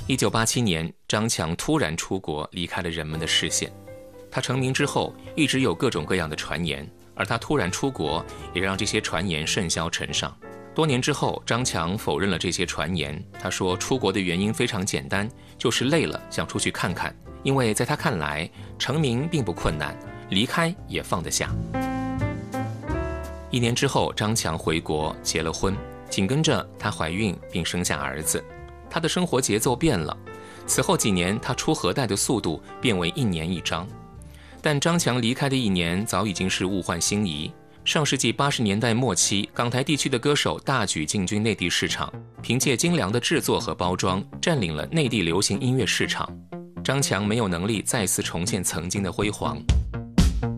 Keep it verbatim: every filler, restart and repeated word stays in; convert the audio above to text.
一九八七年，张强突然出国，离开了人们的视线。他成名之后，一直有各种各样的传言，而他突然出国，也让这些传言甚嚣尘上。多年之后，张强否认了这些传言。他说，出国的原因非常简单，就是累了，想出去看看。因为在他看来，成名并不困难，离开也放得下。一年之后，张强回国结了婚，紧跟着她怀孕并生下儿子。他的生活节奏变了，此后几年他出核弹的速度变为一年一张。但张强离开的一年早已经是物换星移。上世纪八十年代末期，港台地区的歌手大举进军内地市场，凭借精良的制作和包装，占领了内地流行音乐市场。张强没有能力再次重现曾经的辉煌，